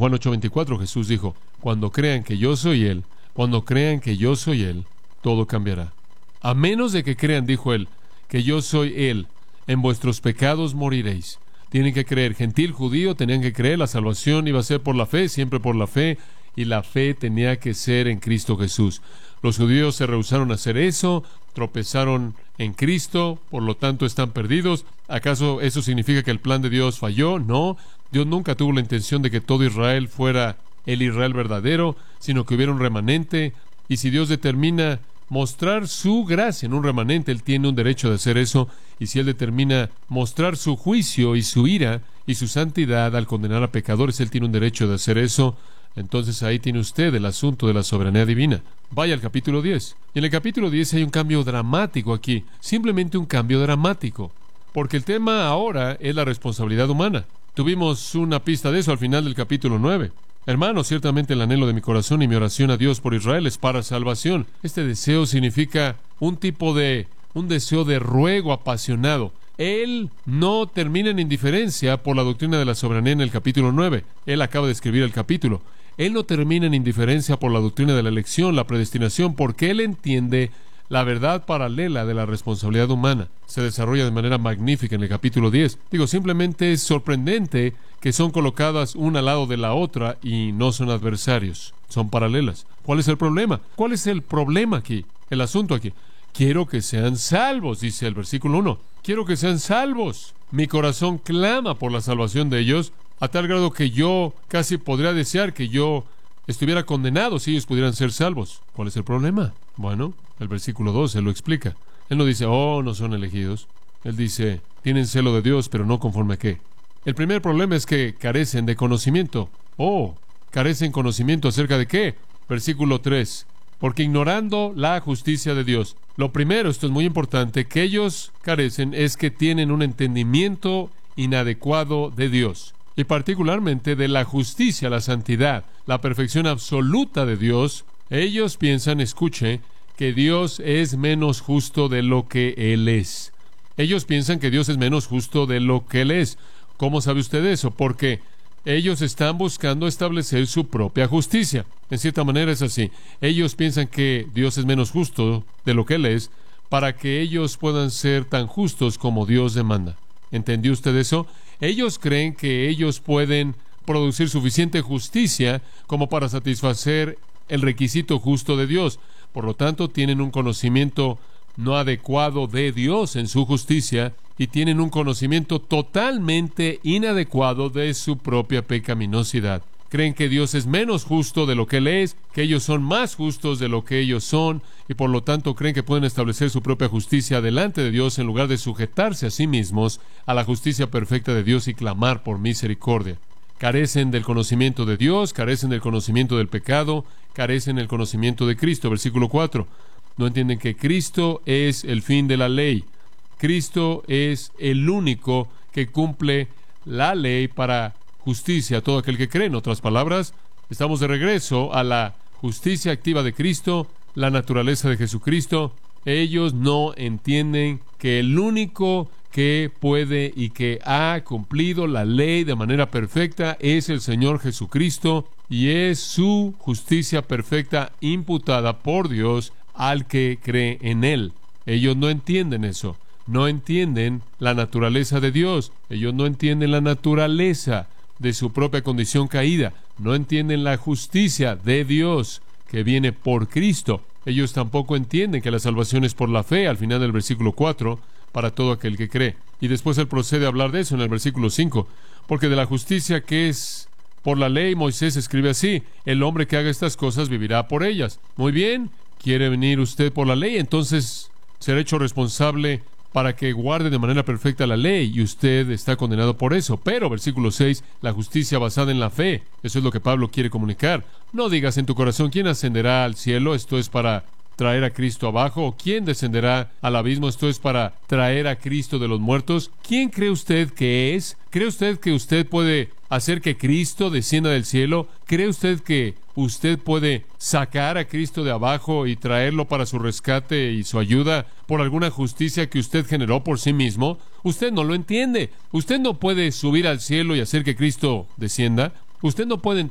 Juan 8:24 Jesús dijo: cuando crean que yo soy Él, cuando crean que yo soy Él, todo cambiará. A menos de que crean, dijo Él, que yo soy Él, en vuestros pecados moriréis. Tienen que creer, gentil, judío, tenían que creer, la salvación iba a ser por la fe, siempre por la fe, y la fe tenía que ser en Cristo Jesús. Los judíos se rehusaron a hacer eso, tropezaron en Cristo, por lo tanto están perdidos. ¿Acaso eso significa que el plan de Dios falló? No, Dios nunca tuvo la intención de que todo Israel fuera el Israel verdadero, sino que hubiera un remanente, y si Dios determina mostrar su gracia en un remanente, Él tiene un derecho de hacer eso, y si Él determina mostrar su juicio y su ira y su santidad al condenar a pecadores, Él tiene un derecho de hacer eso. Entonces ahí tiene usted el asunto de la soberanía divina. Vaya al capítulo 10. Y en el capítulo 10 hay un cambio dramático aquí, simplemente un cambio dramático, porque el tema ahora es la responsabilidad humana. Tuvimos una pista de eso al final del capítulo 9. Hermanos, ciertamente el anhelo de mi corazón y mi oración a Dios por Israel es para salvación. Este deseo significa un deseo de ruego apasionado. Él no termina en indiferencia por la doctrina de la soberanía en el capítulo 9. Él acaba de escribir el capítulo. Él no termina en indiferencia por la doctrina de la elección, la predestinación, porque Él entiende la verdad paralela de la responsabilidad humana. Se desarrolla de manera magnífica en el capítulo 10. Simplemente es sorprendente que son colocadas una al lado de la otra y no son adversarios, son paralelas. ¿Cuál es el problema? ¿Cuál es el problema aquí? El asunto aquí. Quiero que sean salvos, dice el versículo 1. Quiero que sean salvos. Mi corazón clama por la salvación de ellos, a tal grado que yo casi podría desear que yo estuviera condenado si ellos pudieran ser salvos. ¿Cuál es el problema? Bueno, el versículo 2 Él lo explica. Él no dice, no son elegidos. Él dice, tienen celo de Dios, pero no conforme a qué. El primer problema es que carecen de conocimiento. Carecen conocimiento acerca de qué. Versículo 3. Porque ignorando la justicia de Dios. Lo primero, esto es muy importante, que ellos carecen es que tienen un entendimiento inadecuado de Dios. Y particularmente de la justicia, la santidad, la perfección absoluta de Dios. Ellos piensan, escuche, que Dios es menos justo de lo que Él es. Ellos piensan que Dios es menos justo de lo que Él es. ¿Cómo sabe usted eso? Porque ellos están buscando establecer su propia justicia. En cierta manera es así. Ellos piensan que Dios es menos justo de lo que Él es para que ellos puedan ser tan justos como Dios demanda. ¿Entendió usted eso? Ellos creen que ellos pueden producir suficiente justicia como para satisfacer el requisito justo de Dios. Por lo tanto, tienen un conocimiento no adecuado de Dios en su justicia y tienen un conocimiento totalmente inadecuado de su propia pecaminosidad. Creen que Dios es menos justo de lo que Él es, que ellos son más justos de lo que ellos son, y por lo tanto creen que pueden establecer su propia justicia delante de Dios en lugar de sujetarse a sí mismos a la justicia perfecta de Dios y clamar por misericordia. Carecen del conocimiento de Dios, carecen del conocimiento del pecado, carecen del conocimiento de Cristo. Versículo 4. No entienden que Cristo es el fin de la ley. Cristo es el único que cumple la ley para justicia a todo aquel que cree. En otras palabras, estamos de regreso a la justicia activa de Cristo, la naturaleza de Jesucristo. Ellos no entienden que el único que puede y que ha cumplido la ley de manera perfecta es el Señor Jesucristo, y es su justicia perfecta imputada por Dios al que cree en Él. Ellos no entienden eso. No entienden la naturaleza de Dios. Ellos no entienden la naturaleza de su propia condición caída. No entienden la justicia de Dios que viene por Cristo. Ellos tampoco entienden que la salvación es por la fe, al final del versículo 4, para todo aquel que cree. Y después Él procede a hablar de eso en el versículo 5. Porque de la justicia que es por la ley, Moisés escribe así: el hombre que haga estas cosas vivirá por ellas. Muy bien, ¿quiere venir usted por la ley? Entonces será hecho responsable para que guarde de manera perfecta la ley, y usted está condenado por eso. Pero, versículo 6, la justicia basada en la fe. Eso es lo que Pablo quiere comunicar. No digas en tu corazón, ¿quién ascenderá al cielo? Esto es para traer a Cristo abajo. ¿O quién descenderá al abismo? Esto es para traer a Cristo de los muertos. ¿Quién cree usted que es? ¿Cree usted que usted puede hacer que Cristo descienda del cielo? ¿Cree usted que usted puede sacar a Cristo de abajo y traerlo para su rescate y su ayuda por alguna justicia que usted generó por sí mismo? Usted no lo entiende. Usted no puede subir al cielo y hacer que Cristo descienda. Usted no puede